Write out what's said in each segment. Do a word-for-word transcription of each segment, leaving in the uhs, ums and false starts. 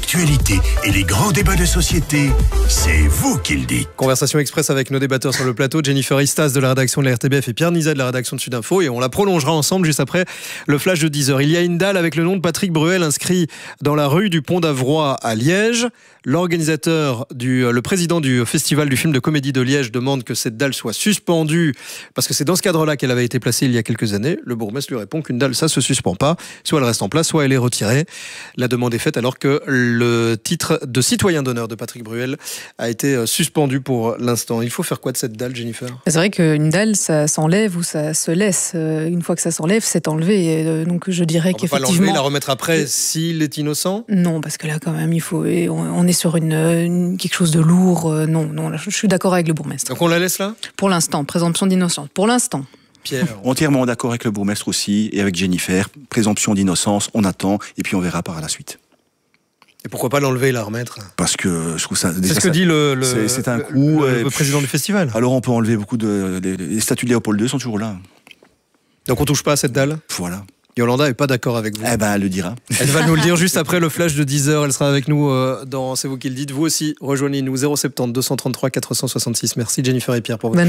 l'actualité et les grands débats de société, c'est vous qui le dites. Conversation express avec nos débatteurs sur le plateau, Jennifer Istas de la rédaction de la R T B F et Pierre Nizet de la rédaction de Sud Info, et on la prolongera ensemble juste après le flash de dix heures. Il y a une dalle avec le nom de Patrick Bruel inscrit dans la rue du Pont d'Avroy à Liège. L'organisateur, du, le président du festival du film de comédie de Liège demande que cette dalle soit suspendue parce que c'est dans ce cadre-là qu'elle avait été placée il y a quelques années. Le bourgmestre lui répond qu'une dalle, ça se suspend pas. Soit elle reste en place, soit elle est retirée. La demande est faite alors que le titre de citoyen d'honneur de Patrick Bruel a été suspendu pour l'instant. Il faut faire quoi de cette dalle, Jennifer ? C'est vrai qu'une dalle, ça s'enlève ou ça se laisse. Une fois que ça s'enlève, c'est enlevé. Donc je dirais on qu'effectivement... On peut pas l'enlever, la remettre après je... s'il est innocent ? Non, parce que là quand même, il faut... on est sur une, une, quelque chose de lourd. Non, non, je suis d'accord avec le bourgmestre. Donc on la laisse là ? Pour l'instant, présomption d'innocence. Pour l'instant. Pierre. Entièrement d'accord avec le bourgmestre aussi et avec Jennifer. Présomption d'innocence, on attend et puis on verra par la suite. Et pourquoi pas l'enlever et la remettre ? Parce que je trouve ça... C'est ce que dit le, le, c'est, c'est un le, coup, le, le, le euh, président du festival. Alors on peut enlever beaucoup de... Les, les statues de Léopold deux sont toujours là. Donc on touche pas à cette dalle ? Voilà. Yolanda est pas d'accord avec vous. Eh ben, elle le dira. Elle va nous le dire juste après le flash de dix heures. Elle sera avec nous euh, dans C'est vous qui le dites. Vous aussi, rejoignez-nous zéro sept zéro deux cent trente-trois quatre cent soixante-six. Merci Jennifer et Pierre pour votre... Ben...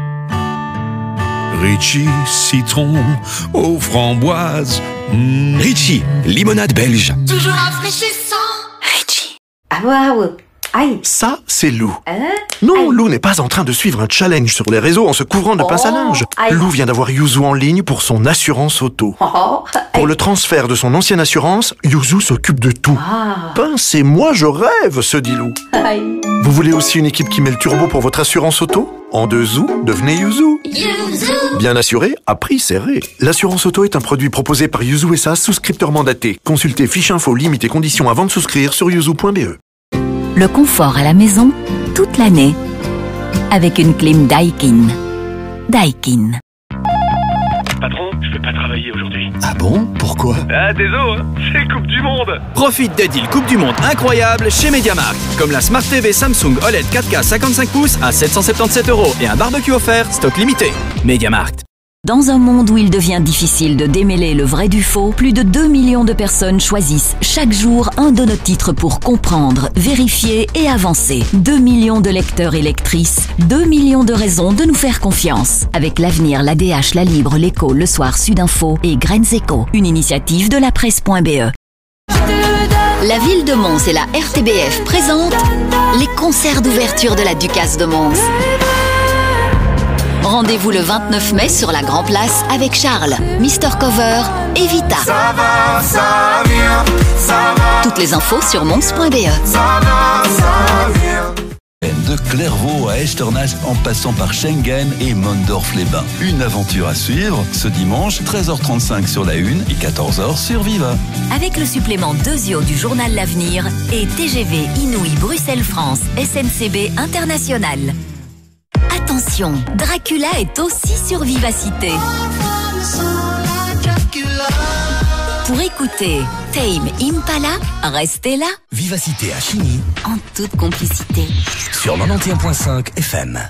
Ritchie, citron aux framboises. Mmh. Ritchie, limonade belge. Toujours rafraîchissant. Ritchie. Ah waouh. Aïe. Ça, c'est Lou. Hein? Non, Aïe. Lou n'est pas en train de suivre un challenge sur les réseaux en se couvrant de Oh, pince à linge. aïe. Lou vient d'avoir Yuzu en ligne pour son assurance auto. Oh, Pour le transfert de son ancienne assurance, Yuzu s'occupe de tout. Ah. Ben, c'est moi, je rêve, se dit Lou. Aïe. Vous voulez aussi une équipe qui met le turbo pour votre assurance auto ? En deux zou, devenez Yuzu. Yuzu. Bien assuré, à prix serré. L'assurance auto est un produit proposé par Yuzu S A, souscripteur mandaté. Consultez fiche info, limite et conditions avant de souscrire sur yuzu point b e. Le confort à la maison, toute l'année, avec une clim Daikin. Daikin. Patron, je vais pas travailler aujourd'hui. Ah bon ? Pourquoi ? Ah, désolé, hein, c'est Coupe du Monde. Profite des deals Coupe du Monde incroyables chez MediaMarkt. Comme la Smart T V Samsung O L E D quatre K cinquante-cinq pouces à sept cent soixante-dix-sept euros et un barbecue offert, stock limité. MediaMarkt. Dans un monde où il devient difficile de démêler le vrai du faux, plus de deux millions de personnes choisissent chaque jour un de nos titres pour comprendre, vérifier et avancer. deux millions de lecteurs et lectrices, deux millions de raisons de nous faire confiance. Avec l'Avenir, l'A D H, La Libre, L'Écho, Le Soir, Sud Info et Graines Éco, une initiative de la presse point b e. La ville de Mons et la R T B F présentent les concerts d'ouverture de la Ducasse de Mons. Rendez-vous le vingt-neuf mai sur la Grand Place avec Charles, Mister Cover et Vita. Ça va, ça vient, ça va. Toutes les infos sur mons point b e. Ça va, ça vient. De Clairvaux à Echternach en passant par Schengen et Mondorf-les-Bains. Une aventure à suivre ce dimanche, treize heures trente-cinq sur la une et quatorze heures sur Viva. Avec le supplément Dezio du journal L'Avenir et T G V Inouï Bruxelles-France S N C B International. Attention, Dracula est aussi sur Vivacité. Pour écouter Tame Impala, restez là. Vivacité à Chigny, en toute complicité. sur quatre-vingt-onze virgule cinq F M.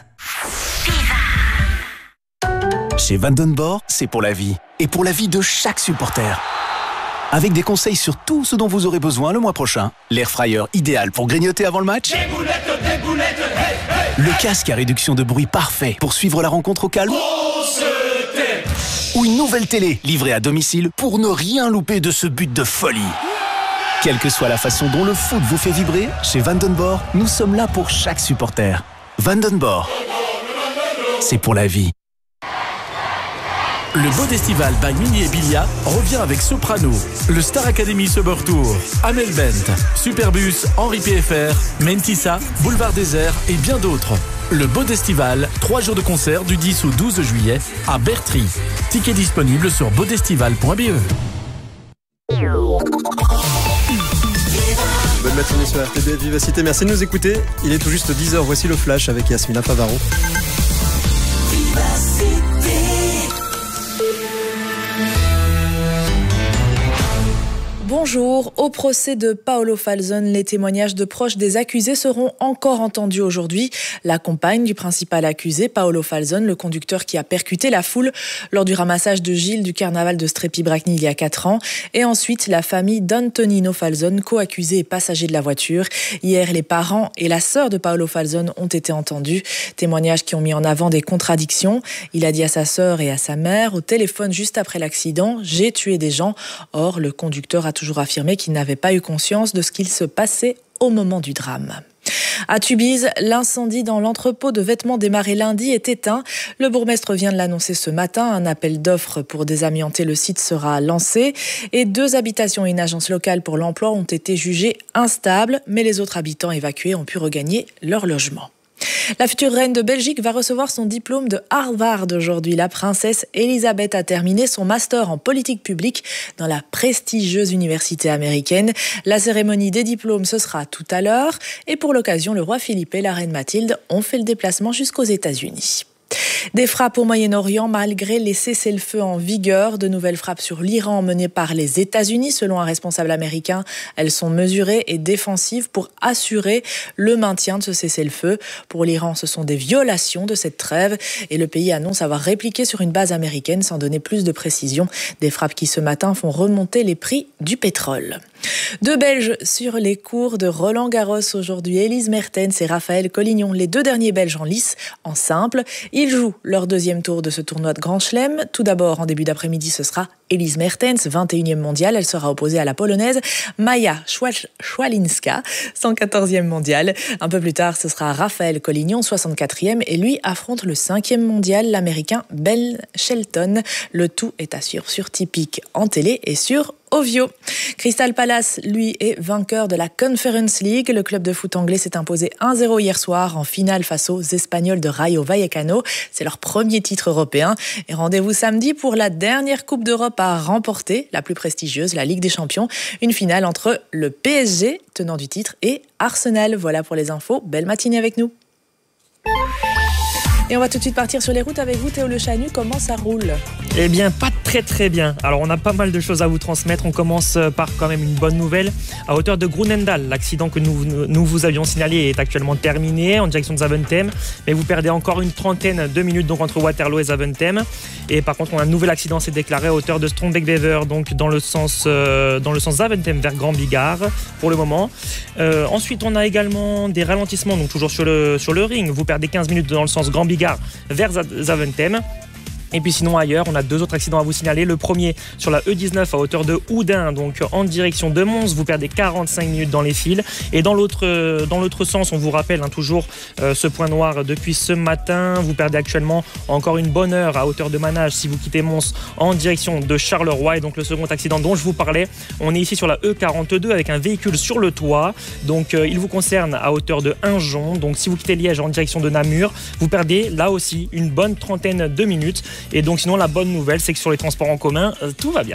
Chez Vandenborg, c'est pour la vie. Et pour la vie de chaque supporter. Avec des conseils sur tout ce dont vous aurez besoin le mois prochain. L'air fryer idéal pour grignoter avant le match. Des boulettes, des boulettes, hey, hey. Le casque à réduction de bruit parfait pour suivre la rencontre au calme. On se tait. Ou une nouvelle télé livrée à domicile pour ne rien louper de ce but de folie. Quelle que soit la façon dont le foot vous fait vibrer, chez Vandenborg, nous sommes là pour chaque supporter. Vandenborg, c'est pour la vie. Le Bodestival by Mini et Bilia revient avec Soprano, le Star Academy Summer Tour, Amel Bent, Superbus, Henri P F R, Mentissa, Boulevard Désert et bien d'autres. Le Bodestival, trois jours de concert du dix au douze juillet à Bertry. Tickets disponibles sur bodestival point b e. Bonne matinée sur R T B F Vivacité, merci de nous écouter. Il est tout juste dix heures, voici le flash avec Yasmina Favaro. Bonjour. Au procès de Paolo Falzon, les témoignages de proches des accusés seront encore entendus aujourd'hui. La compagne du principal accusé, Paolo Falzon, le conducteur qui a percuté la foule lors du ramassage de Gilles du carnaval de Strepy-Bracny il y a quatre ans. Et ensuite, la famille d'Antonino Falzon, co-accusé et passager de la voiture. Hier, les parents et la sœur de Paolo Falzon ont été entendus. Témoignages qui ont mis en avant des contradictions. Il a dit à sa sœur et à sa mère au téléphone juste après l'accident « J'ai tué des gens ». Or, le conducteur a toujours affirmé qu'il n'avait pas eu conscience de ce qu'il se passait au moment du drame. À Tubize, l'incendie dans l'entrepôt de vêtements démarré lundi est éteint. Le bourgmestre vient de l'annoncer ce matin. Un appel d'offres pour désamianter le site sera lancé. Et deux habitations et une agence locale pour l'emploi ont été jugées instables. Mais les autres habitants évacués ont pu regagner leur logement. La future reine de Belgique va recevoir son diplôme de Harvard aujourd'hui. La princesse Elisabeth a terminé son master en politique publique dans la prestigieuse université américaine. La cérémonie des diplômes, ce sera tout à l'heure. Et pour l'occasion, le roi Philippe et la reine Mathilde ont fait le déplacement jusqu'aux États-Unis. Des frappes au Moyen-Orient malgré les cessez-le-feu en vigueur. De nouvelles frappes sur l'Iran menées par les États-Unis. Selon un responsable américain, elles sont mesurées et défensives pour assurer le maintien de ce cessez-le-feu. Pour l'Iran, ce sont des violations de cette trêve et le pays annonce avoir répliqué sur une base américaine sans donner plus de précision. Des frappes qui ce matin font remonter les prix du pétrole. Deux Belges sur les cours de Roland-Garros aujourd'hui. Elise Mertens et Raphaël Collignon, les deux derniers Belges en lice, en simple. Ils jouent leur deuxième tour de ce tournoi de Grand Chelem. Tout d'abord, en début d'après-midi, ce sera Elise Mertens, vingt et unième mondiale. Elle sera opposée à la Polonaise Maja Szwalinska, cent quatorzième mondiale. Un peu plus tard, ce sera Raphaël Collignon, soixante-quatrième. Et lui affronte le cinquième mondial, l'Américain Ben Shelton. Le tout est à suivre sur Tipeee en télé et sur Ovio. Crystal Palace, lui, est vainqueur de la Conference League. Le club de foot anglais s'est imposé un zéro hier soir en finale face aux Espagnols de Rayo Vallecano. C'est leur premier titre européen. Et rendez-vous samedi pour la dernière Coupe d'Europe à remporter, la plus prestigieuse, la Ligue des Champions. Une finale entre le P S G, tenant du titre, et Arsenal. Voilà pour les infos. Belle matinée avec nous. Et on va tout de suite partir sur les routes avec vous, Théo Le Chanu. Comment ça roule ? Eh bien, pas très très bien. Alors, on a pas mal de choses à vous transmettre. On commence par quand même une bonne nouvelle. À hauteur de Groenendael, l'accident que nous, nous vous avions signalé est actuellement terminé en direction de Zaventem. Mais vous perdez encore une trentaine de minutes donc entre Waterloo et Zaventem. Et par contre, on a un nouvel accident s'est déclaré à hauteur de Strombeek-Wever, donc dans le sens, euh, dans le sens Zaventem vers Grand Bigard pour le moment. Euh, ensuite, on a également des ralentissements, donc toujours sur le, sur le ring. Vous perdez quinze minutes dans le sens Grand Bigard vers Zaventem. Et puis sinon ailleurs, on a deux autres accidents à vous signaler. Le premier sur la E dix-neuf à hauteur de Houdin, donc en direction de Mons. Vous perdez quarante-cinq minutes dans les fils. Et dans l'autre, dans l'autre sens, on vous rappelle hein, toujours euh, ce point noir depuis ce matin. Vous perdez actuellement encore une bonne heure à hauteur de Manage si vous quittez Mons en direction de Charleroi. Et donc le second accident dont je vous parlais, on est ici sur la E quarante-deux avec un véhicule sur le toit. Donc euh, il vous concerne à hauteur de Injon. Donc si vous quittez Liège en direction de Namur, vous perdez là aussi une bonne trentaine de minutes. Et donc sinon la bonne nouvelle c'est que sur les transports en commun euh, tout va bien.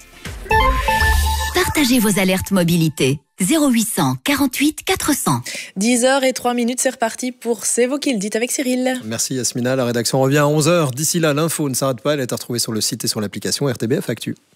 Partagez vos alertes mobilité. zéro huit cent quarante-huit quatre cents. dix heures et trois minutes, c'est reparti pour C'est vous qui le dites avec Cyril. Merci Yasmina, la rédaction revient à onze heures. D'ici là, l'info ne s'arrête pas, elle est à retrouver sur le site et sur l'application R T B F Actu.